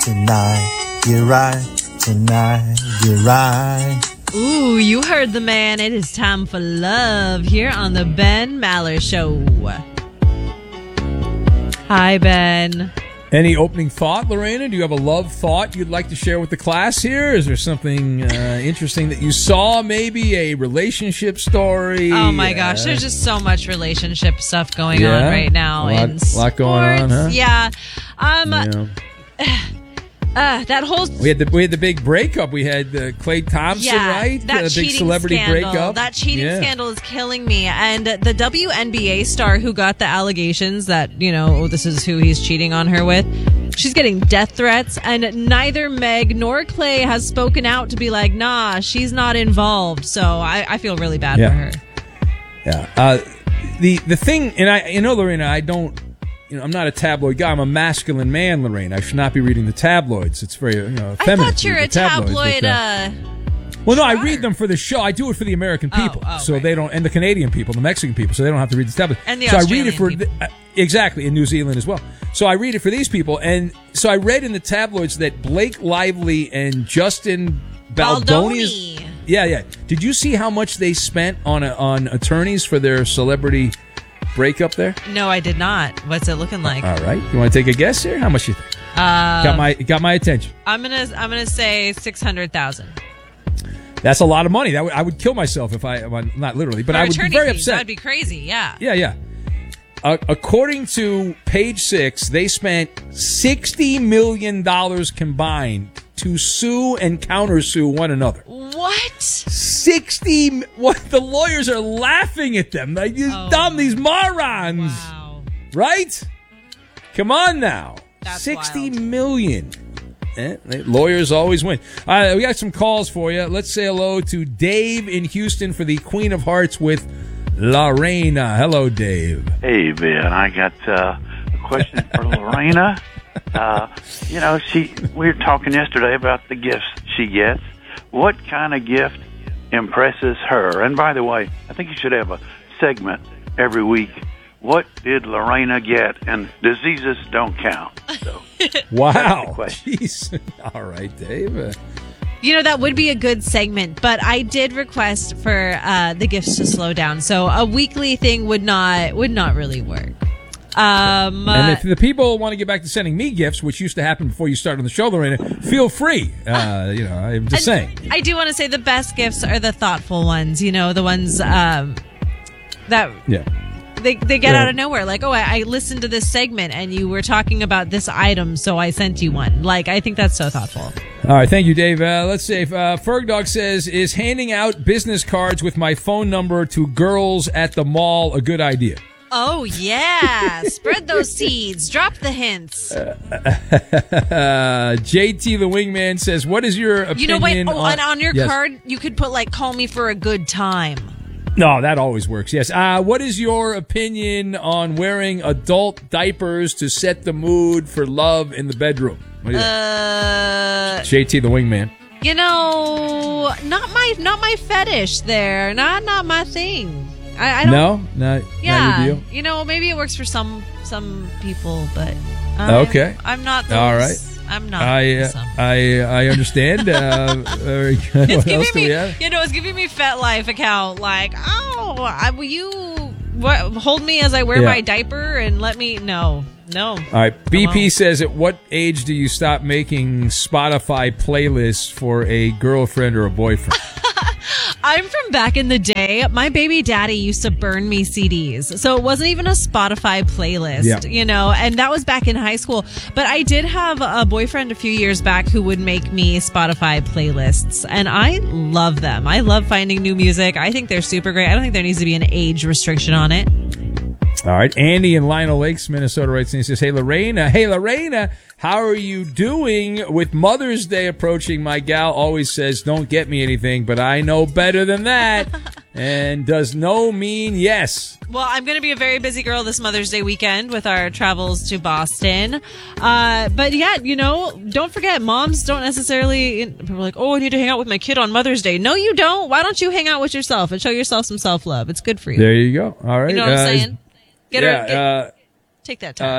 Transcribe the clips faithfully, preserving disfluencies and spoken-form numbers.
tonight, get right, tonight, get right. Ooh, you heard the man. It is time for love here on the Ben Maller Show. Hi, Ben. Any opening thought, Lorena? Do you have a love thought you'd like to share with the class here? Is there something uh, interesting that you saw? Maybe a relationship story? Oh, my uh, gosh. There's just so much relationship stuff going yeah, on right now. A lot, in sports. lot going on, huh? Yeah. Um, yeah. Uh, that whole... We had the we had the big breakup. We had uh, Klay Thompson, yeah, right? That the cheating big celebrity scandal. breakup. That cheating yeah. scandal is killing me. And the W N B A star who got the allegations that, you know, this is who he's cheating on her with, she's getting death threats. And neither Meg nor Klay has spoken out to be like, nah, she's not involved. So I, I feel really bad yeah. for her. Yeah. Uh, the the thing, and I, you know, Lorena, I don't. You know, I'm not a tabloid guy. I'm a masculine man, Lorraine. I should not be reading the tabloids. It's very, you know, feminine. I thought you're a tabloid. But, uh, uh, well, no, sure. I read them for the show. I do it for the American people, oh, oh, so right. they don't, and the Canadian people, the Mexican people, so they don't have to read the tabloids. And the so Australian I read it for people. the, uh, exactly in New Zealand as well. So I read it for these people, and so I read in the tabloids that Blake Lively and Justin Baldoni. Is, yeah, yeah. Did you see how much they spent on a, on attorneys for their celebrity breakup there? No, I did not. What's it looking like? All right. You want to take a guess here? How much you think? Uh, got my got my attention. I'm gonna I'm gonna say six hundred thousand. That's a lot of money. That w- I would kill myself if I, well, not literally, but For I would be attorney very fees, upset. That'd be crazy. Yeah. Yeah, yeah. Uh, according to Page Six, they spent sixty million dollars combined to sue and countersue one another. What? Sixty. What? The lawyers are laughing at them. Like, these Oh. dumb, these morons. Wow. Right? Come on now. That's Sixty wild. million. Eh, lawyers always win. All right, we got some calls for you. Let's say hello to Dave in Houston for the Queen of Hearts with Lorena. Hello, Dave. Hey, Ben. I got uh, a question for Lorena. Uh, you know, she. We were talking yesterday about the gifts she gets. What kind of gift impresses her? And by the way, I think you should have a segment every week. What did Lorena get? And diseases don't count. So, wow. Jeez. All right, Dave. Uh, You know, that would be a good segment, but I did request for uh, the gifts to slow down. So a weekly thing would not would not really work. Um, and if the people want to get back to sending me gifts, which used to happen before you started on the show, Lorena, feel free. Uh, you know, I'm just saying. I do want to say the best gifts are the thoughtful ones. You know, the ones um, that yeah. they they get Yeah. out of nowhere. Like, oh, I, I listened to this segment and you were talking about this item, so I sent you one. Like, I think that's so thoughtful. All right, thank you, Dave. Uh, let's see. If, uh, Fergdog says, is handing out business cards with my phone number to girls at the mall a good idea? Oh, yeah. Spread those seeds. Drop the hints. Uh, J T the Wingman says, what is your opinion You know, wait. Oh, on... and on your Yes. card, you could put, like, call me for a good time. No, that always works, yes. Uh, what is your opinion on wearing adult diapers to set the mood for love in the bedroom? What do you Uh, J T the Wingman. You know, not my not my fetish there. Not not my thing. I, I don't. No? Not, Yeah. not your deal? You know, maybe it works for some some people, but I'm, Okay. I'm not. Those. All right. I'm not. I, uh, some. I I understand. uh, very good. It's What giving else do we me, have? you know, it's giving me FetLife account. Like, oh, I, will you what, hold me as I wear Yeah. my diaper and let me? No, no. All right. B P on. says, at what age do you stop making Spotify playlists for a girlfriend or a boyfriend? I'm from back in the day. My baby daddy used to burn me C Ds. So it wasn't even a Spotify playlist, Yeah. you know, and that was back in high school. But I did have a boyfriend a few years back who would make me Spotify playlists, and I love them. I love finding new music. I think they're super great. I don't think there needs to be an age restriction on it. All right. Andy in Lionel Lakes, Minnesota writes and he says, hey, Lorena. Hey, Lorena, how are you doing with Mother's Day approaching? My gal always says, don't get me anything, but I know better than that. And does no mean yes? Well, I'm going to be a very busy girl this Mother's Day weekend with our travels to Boston. Uh, but yeah, you know, don't forget, moms don't necessarily, people are like, oh, I need to hang out with my kid on Mother's Day. No, you don't. Why don't you hang out with yourself and show yourself some self-love? It's good for you. There you go. All right. You know what I'm Uh, saying? Get yeah, her, get, uh, take that time. Uh,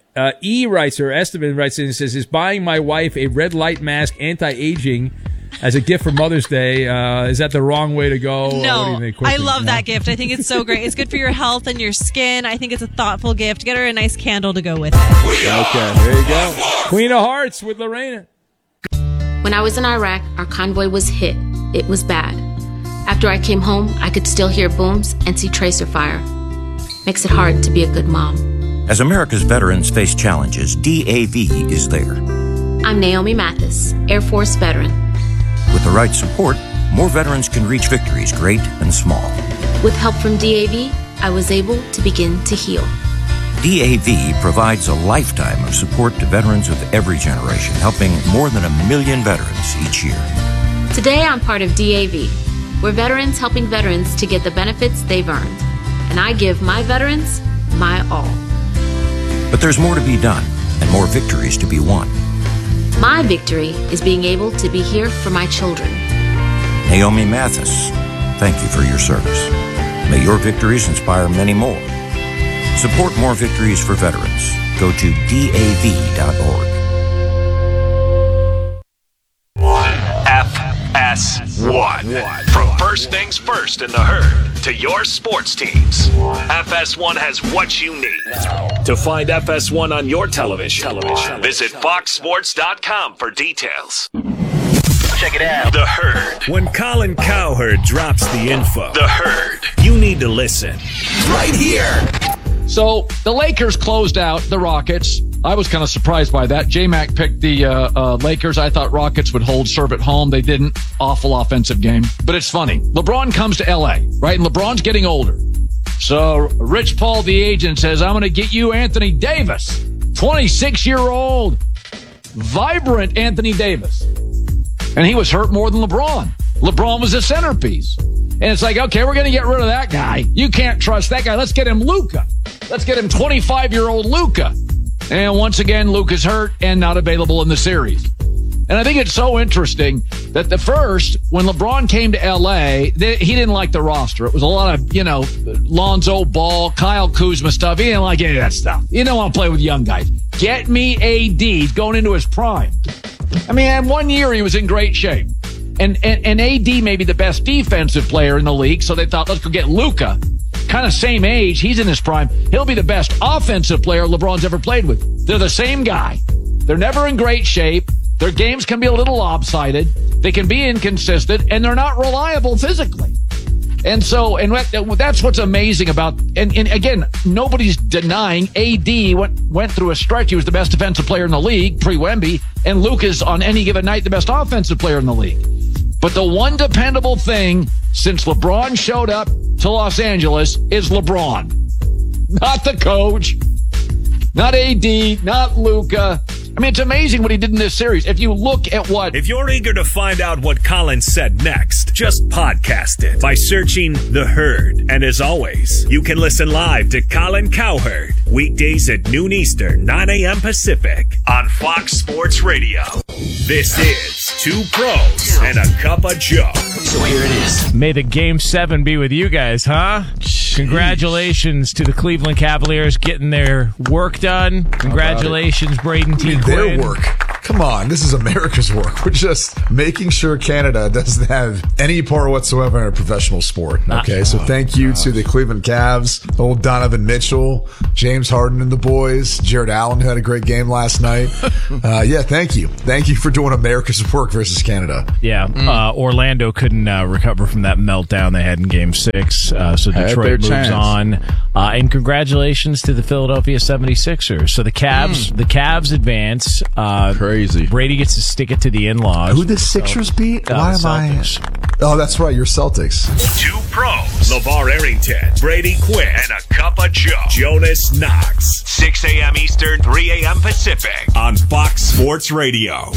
Uh, E writes, or Esteban writes in and says, is buying my wife a red light mask anti-aging as a gift for Mother's Day, uh, is that the wrong way to go? No, what do you think? I love no? that gift. I think it's so great. It's good for your health and your skin. I think it's a thoughtful gift. Get her a nice candle to go with it. Okay, there you go. Queen of Hearts with Lorena. When I was in Iraq, our convoy was hit. It was bad. After I came home, I could still hear booms and see tracer fire. Makes it hard to be a good mom. As America's veterans face challenges, D A V is there. I'm Naomi Mathis, Air Force veteran. With the right support, more veterans can reach victories, great and small. With help from D A V, I was able to begin to heal. D A V provides a lifetime of support to veterans of every generation, helping more than a million veterans each year. Today, I'm part of D A V. We're veterans helping veterans to get the benefits they've earned. And I give my veterans my all. But there's more to be done and more victories to be won. My victory is being able to be here for my children. Naomi Mathis, thank you for your service. May your victories inspire many more. Support more victories for veterans. Go to D A V dot org. F S one. From first things first in the herd to your sports teams, F S one has what you need. To find F S one on your television, visit fox sports dot com for details. Check it out. The Herd. When Colin Cowherd drops the info, The Herd. You need to listen. Right here. So the Lakers closed out the Rockets. I was kind of surprised by that. J-Mac picked the uh, uh, Lakers. I thought Rockets would hold serve at home. They didn't. Awful offensive game. But it's funny. LeBron comes to L A, right? And LeBron's getting older. So Rich Paul, the agent, says, I'm going to get you Anthony Davis. twenty-six-year-old, vibrant Anthony Davis. And he was hurt more than LeBron. LeBron was a centerpiece. And it's like, okay, we're going to get rid of that guy. You can't trust that guy. Let's get him Luka. Let's get him twenty-five-year-old Luka. And once again, Luka's hurt and not available in the series. And I think it's so interesting that the first, when LeBron came to L A, they, he didn't like the roster. It was a lot of, you know, Lonzo Ball, Kyle Kuzma stuff. He didn't like any of that stuff. You don't want to play with young guys. Get me A D. He's going into his prime. I mean, in one year, he was in great shape. And, and, and A D may be the best defensive player in the league, so they thought, let's go get Luka. Kind of same age. He's in his prime. He'll be the best offensive player LeBron's ever played with. They're the same guy. They're never in great shape. Their games can be a little lopsided. They can be inconsistent, and they're not reliable physically. And so, and that's what's amazing about, and, and again, nobody's denying A D went, went through a stretch. He was the best defensive player in the league, pre-Wemby, and Luke is on any given night the best offensive player in the league. But the one dependable thing since LeBron showed up to Los Angeles is LeBron. Not the coach, not A D, not Luka. I mean, it's amazing what he did in this series. If you look at what... If you're eager to find out what Colin said next, just podcast it by searching The Herd. And as always, you can listen live to Colin Cowherd weekdays at noon Eastern, nine a.m. Pacific on Fox Sports Radio. This is Two Pros and a Cup of Joe. So here it is. May the Game seven be with you guys, huh? Jeez. Congratulations to the Cleveland Cavaliers getting their work done. Congratulations, Braden T. Quinn. Their work. Come on, this is America's work. We're just making sure Canada doesn't have any part whatsoever in a professional sport. Okay, so thank you to the Cleveland Cavs, old Donovan Mitchell, James Harden and the boys, Jared Allen, who had a great game last night. Uh, yeah, thank you. Thank you for doing America's work versus Canada. Yeah, mm. uh, Orlando couldn't uh, recover from that meltdown they had in Game six, uh, so Detroit moves chance. on. Uh, and congratulations to the Philadelphia seventy-sixers. So the Cavs, mm. the Cavs advance. Uh, Crazy. Brady gets to stick it to the in-laws. Who the Sixers so, beat? Uh, Why am Celtics. I? Oh, that's right. You're Celtics. Two pros. LeVar Arrington, Brady Quinn, and a cup of Joe. Jonas Knox. six a.m. Eastern, three a.m. Pacific on Fox Sports Radio.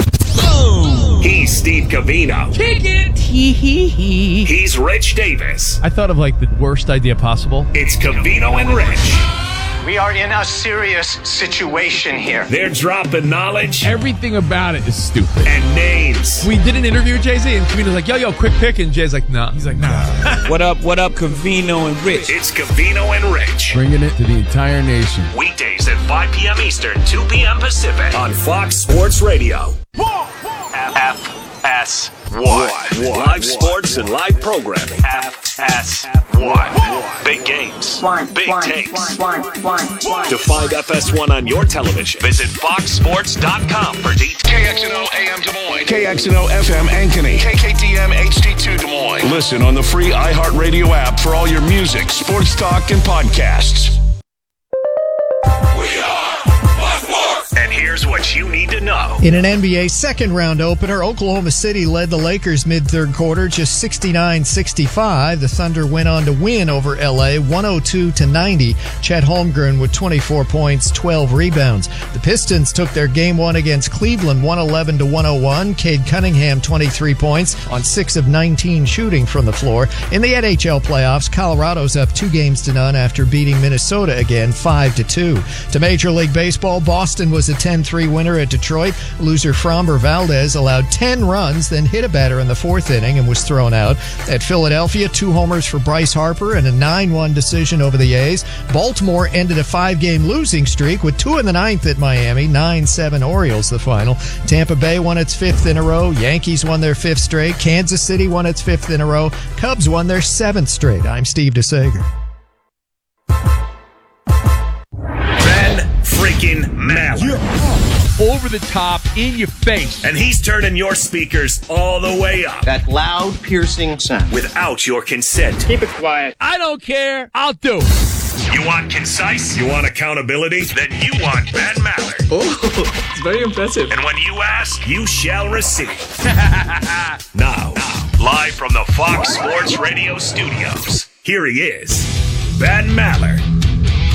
Boom. He's Steve Covino. Kick it. Hee hee hee. He's Rich Davis. I thought of like the worst idea possible. It's Covino and Rich. We are in a serious situation here. They're dropping knowledge. Everything about it is stupid. And names. We did an interview with Jay-Z, and Covino's like, yo, yo, quick pick. And Jay's like, nah. He's like, nah. What up, what up, Covino and Rich? It's Covino and Rich. Bringing it to the entire nation. Weekdays at five p.m. Eastern, two p.m. Pacific on Fox Sports Radio. F S one. Live sports and live programming. F S one. Big games. Big takes. To find F S one on your television, visit fox sports dot com for details. K X N O A M Des Moines. K X N O F M Ankeny. K K D M H D two Des Moines. Listen on the free iHeartRadio app for all your music, sports talk, and podcasts. We are And here's what you need to know. In an N B A second-round opener, Oklahoma City led the Lakers mid-third quarter just sixty-nine sixty-five. The Thunder went on to win over L A one oh two to ninety. Chet Holmgren with twenty-four points, twelve rebounds. The Pistons took their game one against Cleveland one eleven to one oh one. Cade Cunningham twenty-three points on six of nineteen shooting from the floor. In the N H L playoffs, Colorado's up two games to none after beating Minnesota again five to two. To Major League Baseball, Boston was a ten three winner at Detroit. Loser Framber Valdez allowed ten runs, then hit a batter in the fourth inning and was thrown out. At Philadelphia, two homers for Bryce Harper and a nine one decision over the A's. Baltimore ended a five-game losing streak with two in the ninth at Miami, nine seven Orioles the final. Tampa Bay won its fifth in a row. Yankees won their fifth straight. Kansas City won its fifth in a row. Cubs won their seventh straight. I'm Steve DeSager. Freaking Maller. Yeah. Over the top, in your face. And he's turning your speakers all the way up. That loud, piercing sound. Without your consent. Keep it quiet. I don't care. I'll do it. You want concise? You want accountability? Then you want Ben Maller. Oh, it's very impressive. And when you ask, you shall receive. Now, live from the Fox Sports Radio studios, here he is, Ben Maller.